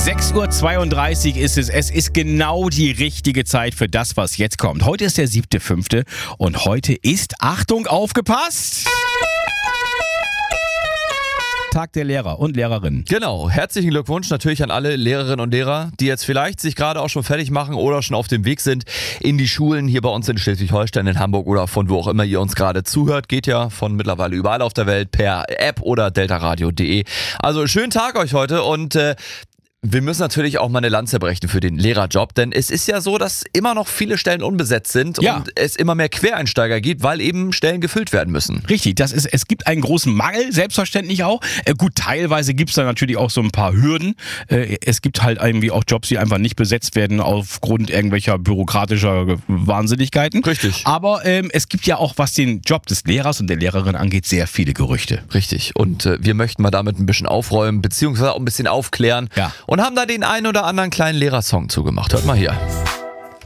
6:32 Uhr ist es. Es ist genau die richtige Zeit für das, was jetzt kommt. Heute ist der 7.5. und heute ist, Achtung, aufgepasst, Tag der Lehrer und Lehrerinnen. Genau, herzlichen Glückwunsch natürlich an alle Lehrerinnen und Lehrer, die jetzt vielleicht sich gerade auch schon fertig machen oder schon auf dem Weg sind in die Schulen hier bei uns in Schleswig-Holstein, in Hamburg oder von wo auch immer ihr uns gerade zuhört. Geht ja von mittlerweile überall auf der Welt per App oder deltaradio.de. Also schönen Tag euch heute und wir müssen natürlich auch mal eine Lanze brechen für den Lehrerjob, denn es ist ja so, dass immer noch viele Stellen unbesetzt sind und es immer mehr Quereinsteiger gibt, weil eben Stellen gefüllt werden müssen. Richtig, es gibt einen großen Mangel, selbstverständlich auch. Gut, teilweise gibt es da natürlich auch so ein paar Hürden. Es gibt halt irgendwie auch Jobs, die einfach nicht besetzt werden aufgrund irgendwelcher bürokratischer Wahnsinnigkeiten. Richtig. Aber es gibt ja auch, was den Job des Lehrers und der Lehrerin angeht, sehr viele Gerüchte. Richtig, und wir möchten mal damit ein bisschen aufräumen, beziehungsweise auch ein bisschen aufklären. Ja. Und haben da den einen oder anderen kleinen Lehrersong zugemacht. Hört mal hier.